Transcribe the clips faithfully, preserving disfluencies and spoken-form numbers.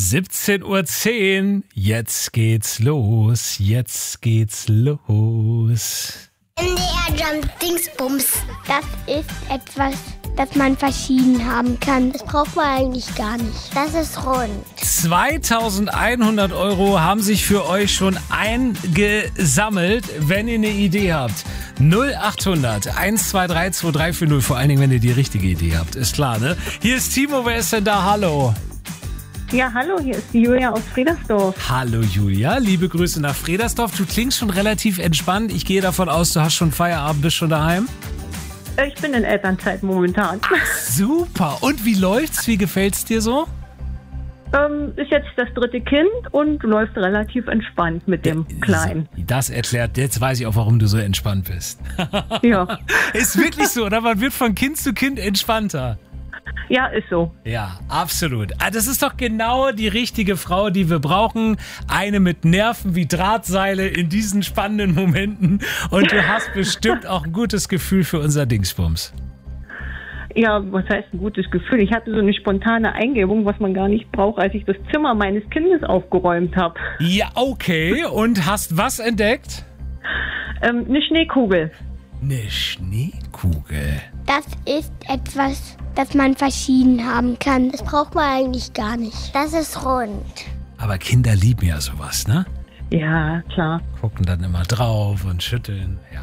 siebzehn Uhr zehn. Jetzt geht's los. Jetzt geht's los. M D R Jump Dingsbums. Das ist etwas, das man verschieden haben kann. Das braucht man eigentlich gar nicht. Das ist rund. zweitausendeinhundert Euro haben sich für euch schon eingesammelt, wenn ihr eine Idee habt. null achthundert eins zwei drei zwei drei vier null, vor allen Dingen, wenn ihr die richtige Idee habt. Ist klar, ne? Hier ist Timo, wer ist denn da? Hallo. Ja, hallo, hier ist die Julia aus Fredersdorf. Hallo Julia, liebe Grüße nach Fredersdorf. Du klingst schon relativ entspannt. Ich gehe davon aus, du hast schon Feierabend, bist schon daheim? Ich bin in Elternzeit momentan. Ach, super. Und wie läuft's? Wie gefällt's dir so? Ähm, ist jetzt das dritte Kind und läuft relativ entspannt mit dem Kleinen. Das erklärt, jetzt weiß ich auch, warum du so entspannt bist. Ja. Ist wirklich so, oder? Man wird von Kind zu Kind entspannter. Ja, ist so. Ja, absolut. Das ist doch genau die richtige Frau, die wir brauchen. Eine mit Nerven wie Drahtseile in diesen spannenden Momenten. Und du hast bestimmt auch ein gutes Gefühl für unser Dingsbums. Ja, was heißt ein gutes Gefühl? Ich hatte so eine spontane Eingebung, was man gar nicht braucht, als ich das Zimmer meines Kindes aufgeräumt habe. Ja, okay. Und hast was entdeckt? Ähm, eine Schneekugel. Eine Schneekugel. Das ist etwas, das man verschieden haben kann. Das braucht man eigentlich gar nicht. Das ist rund. Aber Kinder lieben ja sowas, ne? Ja, klar. Gucken dann immer drauf und schütteln, ja.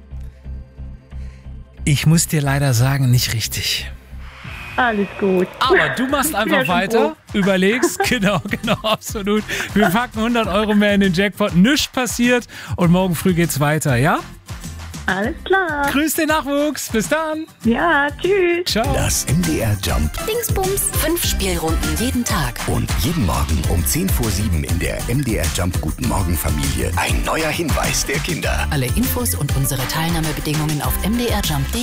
Ich muss dir leider sagen, nicht richtig. Alles gut. Aber du machst einfach ja weiter, überlegst, genau, genau, absolut. Wir packen hundert Euro mehr in den Jackpot, nichts passiert und morgen früh geht's weiter, ja? Alles klar. Grüß den Nachwuchs, bis dann. Ja, tschüss. Ciao. Das M D R Jump Dingsbums. Fünf Spielrunden jeden Tag. und jeden Morgen um zehn vor sieben in der M D R Jump Guten Morgen Familie ein neuer Hinweis der Kinder. Alle Infos und unsere Teilnahmebedingungen auf m d r jump punkt d e.